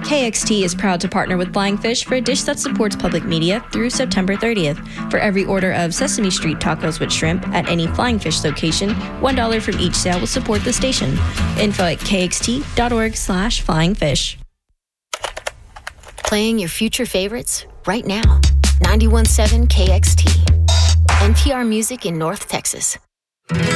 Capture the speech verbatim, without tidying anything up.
K X T is proud to partner with Flying Fish for a dish that supports public media through September thirtieth. For every order of Sesame Street tacos with shrimp at any Flying Fish location, one dollar from each sale will support the station. Info at kxt.org slash flying fish. Playing your future favorites right now. ninety-one point seven K X T. N P R Music in North Texas.